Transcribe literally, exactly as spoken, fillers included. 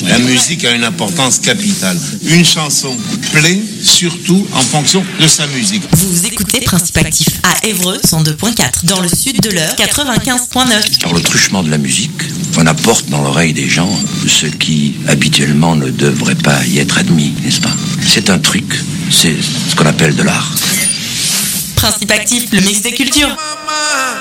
La musique a une importance capitale. Une chanson plaît surtout en fonction de sa musique. Vous écoutez Principe Actif à Évreux cent deux virgule quatre, dans le sud de l'Eure quatre-vingt-quinze virgule neuf. Par le truchement de la musique, on apporte dans l'oreille des gens ce qui habituellement ne devrait pas y être admis, n'est-ce pas? C'est un truc, c'est ce qu'on appelle de l'art. Principe Actif, le mix des cultures.